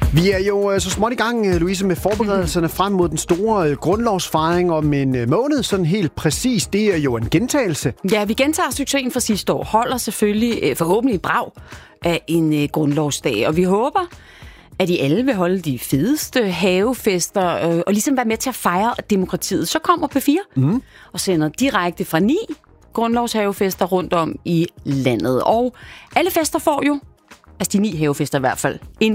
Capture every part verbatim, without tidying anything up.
Vi er jo så småt i gang, Louise, med forberedelserne frem mod den store grundlovsfejring om en måned. Sådan helt præcis. Det er jo en gentagelse. Ja, vi gentager succesen fra sidste år. Holder selvfølgelig forhåbentlig brag af en grundlovsdag. Og vi håber, at I alle vil holde de fedeste havefester øh, og ligesom være med til at fejre demokratiet. Så kommer P fire mm. og sender direkte fra ni grundlovshavefester rundt om i landet. Og alle fester får jo, altså de ni havefester i hvert fald, en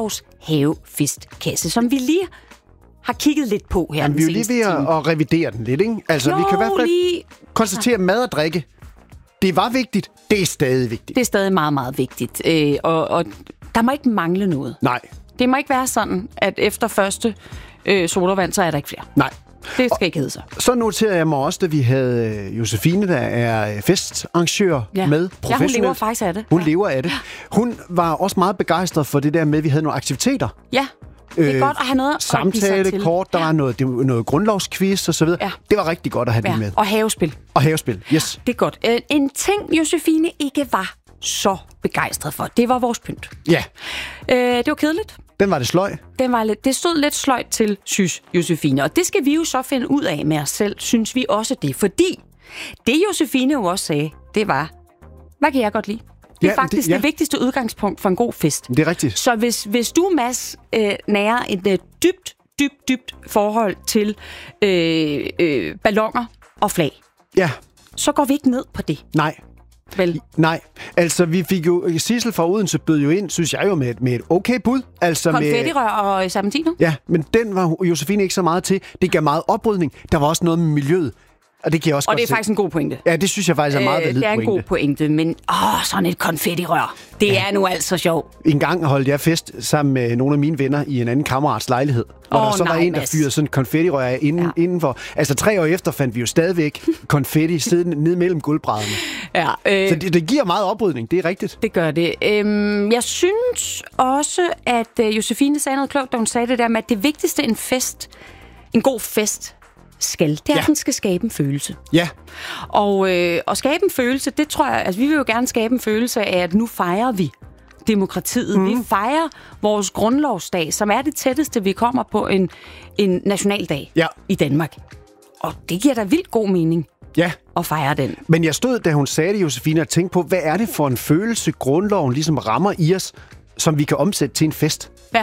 grundlovshavefestkasse, som vi lige har kigget lidt på her. Jamen, vi er jo lige ved time. at revidere den lidt, ikke? Altså, jo, vi kan i hvert fald lige konstatere, at mad og drikke, det var vigtigt, det er stadig vigtigt. Det er stadig meget, meget vigtigt. Øh, og, og der må ikke mangle noget. Nej. Det må ikke være sådan, at efter første øh, sodavand, så er der ikke flere. Nej. Det skal ikke hedde sig. Så noterede jeg mig også, at vi havde Josefine, der er festarrangør ja. med professionelt. Ja, hun lever faktisk af det. Hun ja. lever af det. Hun var også meget begejstret for det der med, at vi havde nogle aktiviteter. Ja, det er øh, godt at have noget samtale, at kort, der ja. var noget, noget grundlovsquiz og så videre. Ja. Det var rigtig godt at have ja. det med. Og havespil. Og havespil, yes. Det er godt. Øh, en ting, Josefine ikke var så begejstret for, det var vores pynt. Ja. Øh, det var kedeligt. Den var det sløj. Den var lidt, det stod lidt sløjt til, synes Josefine. Og det skal vi jo så finde ud af med os selv, synes vi også det. Fordi det Josefine jo også sagde, det var, hvad kan jeg godt lide? Det er ja, faktisk det, ja. det vigtigste udgangspunkt for en god fest. Det er rigtigt. Så hvis, hvis du, Mads, øh, nærer et øh, dybt, dybt, dybt forhold til øh, øh, balloner og flag, ja. så går vi ikke ned på det. Nej. Vel? Nej, altså vi fik jo, Sissel fra Odense bød jo ind, synes jeg jo, med et, med et okay bud. Altså konfettirør og serpentiner? Ja, men den var Josefine ikke så meget til. Det gav meget oprydning. Der var også noget med miljøet. Og det kan jeg også og godt det er se. faktisk en god pointe. Ja, det synes jeg faktisk er meget valid pointe. Det er en pointe. god pointe, men åh, sådan et konfettirør, det ja. er nu altså sjovt. En gang holdt jeg fest sammen med nogle af mine venner i en anden kammerats lejlighed, hvor oh, der så nej, var en, der Mads. fyrede sådan et konfettirør af inden, ja. indenfor. Altså tre år efter fandt vi jo stadigvæk konfetti siddende ned mellem gulvbrædderne. Ja, øh, så det, det giver meget oprydning, det er rigtigt. Det gør det. Øhm, jeg synes også, at øh, Josefine sagde noget klogt, da hun sagde det der med, at det vigtigste en fest, en god fest, skal. Det er, ja. at den skal skabe en følelse. Ja. Og, øh, og skabe en følelse, det tror jeg, altså vi vil jo gerne skabe en følelse af, at nu fejrer vi demokratiet. Mm. Vi fejrer vores grundlovsdag, som er det tætteste, vi kommer på en, en nationaldag ja. i Danmark. Og det giver da vildt god mening. Ja. At fejre den. Men jeg stod, da hun sagde det, Josefine, og tænkte på, hvad er det for en følelse, grundloven ligesom rammer i os, som vi kan omsætte til en fest? Ja.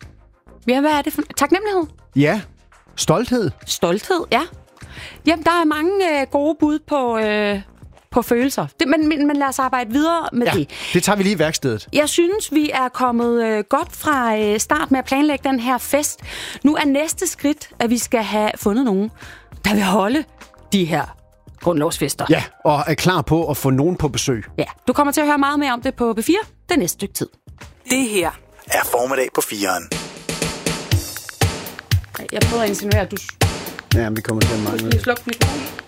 Ja, hvad er det for taknemmelighed? Ja. Stolthed? Stolthed, ja. Jamen, der er mange øh, gode bud på, øh, på følelser. Det, men, men, men lad os arbejde videre med ja, det. det tager vi lige i værkstedet. Jeg synes, vi er kommet øh, godt fra øh, start med at planlægge den her fest. Nu er næste skridt, at vi skal have fundet nogen, der vil holde de her grundlovsfester. Ja, og er klar på at få nogen på besøg. Ja, du kommer til at høre meget mere om det på P fire det næste stykke tid. Det her er formiddag på fireren. Jeg prøver at insinuere, at du... Ja, vi kommer til at mangle. Du skal slukke mikrofonen.